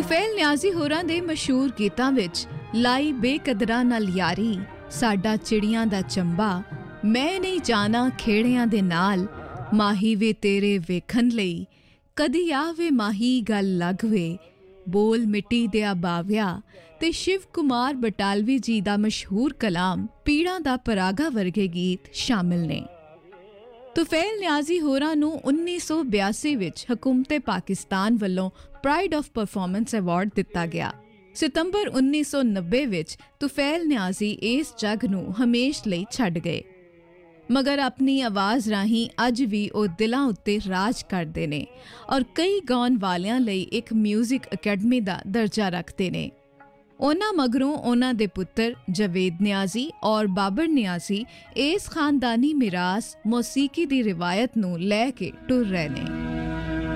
ਤੁਫੈਲ ਨਿਆਜ਼ੀ ਹੋਰਾਂ ਦੇ ਮਸ਼ਹੂਰ ਗੀਤਾਂ ਵਿੱਚ ਲਾਈ ਬੇਕਦਰਾਂ ਨਾਲ ਯਾਰੀ, ਸਾਡਾ ਚਿੜੀਆਂ ਦਾ ਚੰਬਾ, ਮੈਂ ਨਹੀਂ ਜਾਣਾ ਖੇੜਿਆਂ ਦੇ ਨਾਲ, ਮਾਹੀ ਵੇ ਤੇਰੇ ਵੇਖਣ ਲਈ, ਕਦੀ ਆਵੇ ਮਾਹੀ ਗੱਲ ਲੱਗ ਵੇ, ਬੋਲ ਮਿੱਟੀ ਦਿਆ ਬਾਵਿਆ ਤੇ ਸ਼ਿਵ ਕੁਮਾਰ ਬਟਾਲਵੀ ਜੀ ਦਾ ਮਸ਼ਹੂਰ ਕਲਾਮ ਪੀੜਾਂ ਦਾ ਪਰਾਗਾ ਵਰਗੇ ਗੀਤ ਸ਼ਾਮਿਲ ਨੇ। ਤੁਫੈਲ ਨਿਆਜ਼ੀ ਹੋਰਾਂ ਨੂੰ 1982 ਵਿੱਚ ਹਕੂਮਤ ਪਾਕਿਸਤਾਨ ਵੱਲੋਂ ਪ੍ਰਾਈਡ ਆਫ ਪਰਫਾਰਮੈਂਸ ਅਵਾਰਡ ਦਿੱਤਾ ਗਿਆ। ਸਤੰਬਰ 1990 ਵਿੱਚ ਤੁਫੈਲ ਨਿਆਜ਼ੀ ਇਸ ਜੱਗ ਨੂੰ ਹਮੇਸ਼ ਲਈ ਛੱਡ ਗਏ, ਮਗਰ ਆਪਣੀ ਆਵਾਜ਼ ਰਾਹੀਂ ਅੱਜ ਵੀ ਉਹ ਦਿਲਾਂ ਉੱਤੇ ਰਾਜ ਕਰਦੇ ਨੇ ਔਰ ਕਈ ਗਾਉਣ ਵਾਲਿਆਂ ਲਈ ਇੱਕ ਮਿਊਜ਼ਿਕ ਅਕੈਡਮੀ ਦਾ ਦਰਜਾ ਰੱਖਦੇ ਨੇ। ਉਹਨਾਂ ਮਗਰੋਂ ਉਹਨਾਂ ਦੇ ਪੁੱਤਰ ਜਵੇਦ ਨਿਆਜ਼ੀ ਔਰ ਬਾਬਰ ਨਿਆਜ਼ੀ ਇਸ ਖਾਨਦਾਨੀ ਮਿਰਾਸ ਮੌਸੀਕੀ ਦੀ ਰਿਵਾਇਤ ਨੂੰ ਲੈ ਕੇ ਟੁਰ ਰਹੇ ਨੇ।